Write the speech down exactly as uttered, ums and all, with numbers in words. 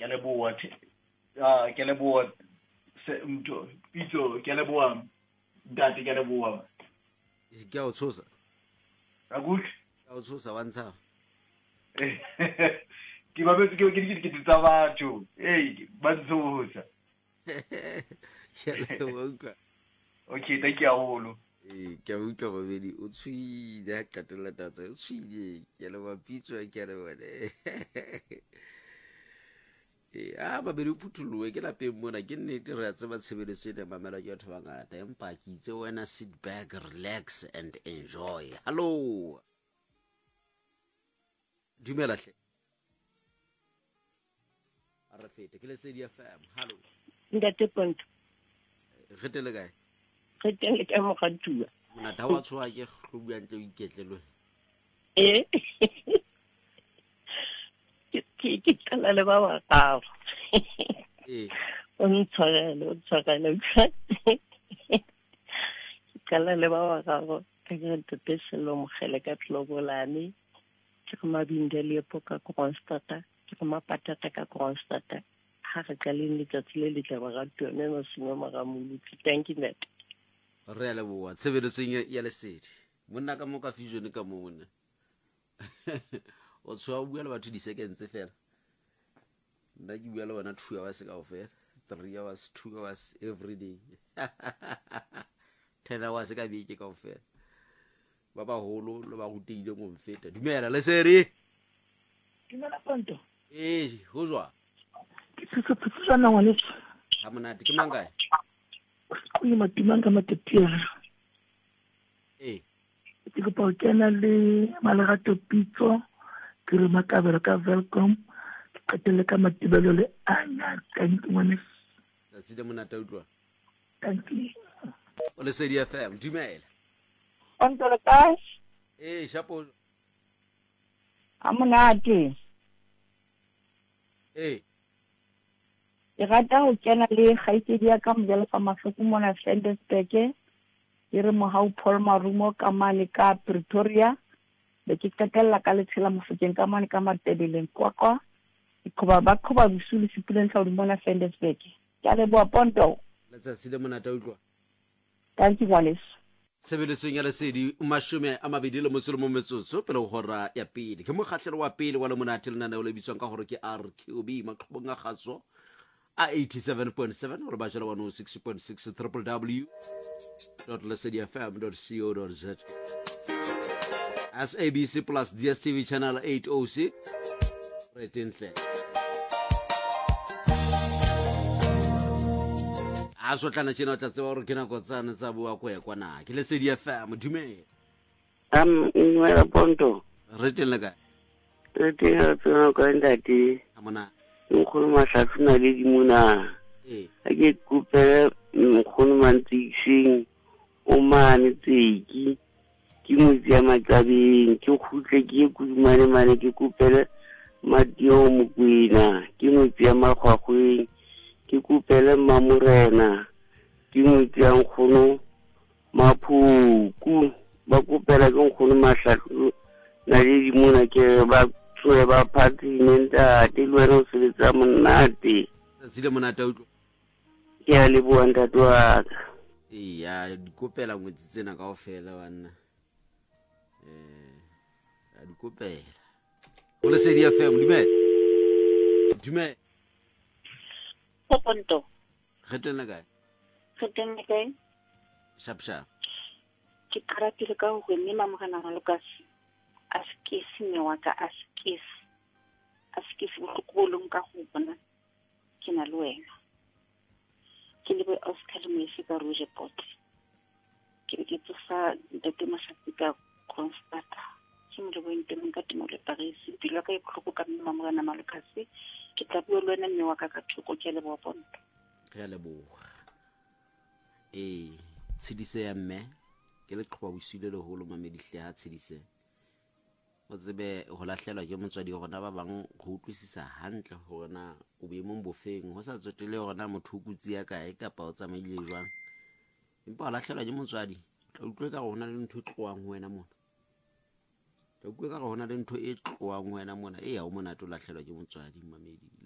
ke leboa ah ke leboa se mtho pitso ke leboa dati ke leboa ke a o tshosa akut ke a o tshosa wa ntsha ke ba be ke ke ke ke tsa batho hey ba tshosa ke leboa okay thank you haholo eh ke a utlwa bobedi o tshwile ha qetella tatsa o tshwile ke leboa pitso ke leboa eh a ba bere phuthulowe ke lapeng mona ke nnete re a tseba tshebeletso ene mamela ke batho ba ngata empa ke itse wena sit back, relax and enjoy. Hello dumela hle ara fete ke le Lesedi F M. Hello Ndate Ponto re tele kae re tele ka mo gatua mona da wa tswa ke hlobuang tle o iketlelwe eh ke ke tsala le ba wa gago eh o ntshwarele o tshwarele tsala le ba wa gago ke re tete selo mogele ka tlobolane ke go mabinde le epoka Kronstadta ke go mapatata ka Kronstadta ha re ka le letsatsi le le tla ba ga tone no simo magamulu thank you net re le boa tsebeletseng ya Lesedi monna ka mo ka fusion ka mona o tswa o bua le batho di seconds fela nna ke bua le bona two hours ka ofela three hours two hours every day ten hours ka beke ka ofela ba ba holo le ba ruteile mo mfeta dumela Lesedi dumela Ponto eh ho jwa ke se se tsana wa le ha monate ke mangae o le matimanga matepia eh ke go pa kena le malerato pitso ke re makabelo ka welcome ke tele ka matibelo le anya thank you mona that's the monate utlwa thank you o Lesedi F M dumela Ponto le kae eh shapo amonate eh ke rata go kena le kgaitsedi ya ka mojalo ka mafoko mona Fendesberg ke re mo hau Paul Marumo ka mane ka Pretoria be ke qetella ka letshela mofokeng ka mane ka Matebeleng kwakwa ikhoba ba khoba busulu sipuleng sa mona Fendesberg ke a leboa Ponto let's see the monate utlwa thank you Wallace tsebeletsong ya Lesedi mashome a mabedi le motso le mo metsotso pele go hora ya pele ke mokgahlelo wa pele wa le monate le nana o le biswang ka gore ke R Q B maqhobong a gaso a eighty-seven point seven or ba jela one oh six point six w w w dot lesedi f m dot co dot z as A B C plus D S T V channel eight oh six retenhle a so tlana tshena tla tseba gore ke nako tsane tsa bua go ya kwana ke Lesedi F M dumela am inwela Ponto retenhle ka retenhle tsona ka ndati amona nkgono mahlatsuna le dimona eh a ke kupele nkgono mantsising o mane tseki ke motse ya matsabeng ke khutle ke kudumane mane ke kupele matio mokwena ke motse ya makgwakgweng ke kupele mamorena ke motse ya nkgono maphuku ba kupela ke nkgono mahlatsuna le dimona ke ba tsoe ba phatsine ntate le wena o sebetsa monate tsile monate utlwa ke a leboa ntate wa ka eh ya dikopela ngwetsi tsena kaofela wanna eh a dikopela o Lesedi F M dumela dumela Ponto re tena kae re tena kae sharp sharp ke karatile ka go nne mamogana ga Lucas askisi ne wa ka askisi askisi go lo nka go bona ke na le wena ke le be Oscar le Messi ka Rouge Pot ke ke tsa date masatsi ka Kronstadta ke mo le boente mo ka timo le Paris dilo ka ikhoko ka mamogana ma Lucas ke tla bua le wena mme wa ka ka thoko ke le bo Ponto ke le bo eh tshedise ya mme ke le qhwa busile le holo mamedihle ha tshedise o tsebe go lahlelwa ke motswadi gona ba bang go utlwisisa hantle gona o boemong bofeng go sa tsotele gona motho o kutsi ya kae kapa o tsamaile jwang empa o lahlelwa ke motswadi tla utlwe ka gona le ntho e tloang wena mona tla utlwe ka gona le ntho e tloang wena mona e ya o mona to lahlelwa ke motswadi mamedi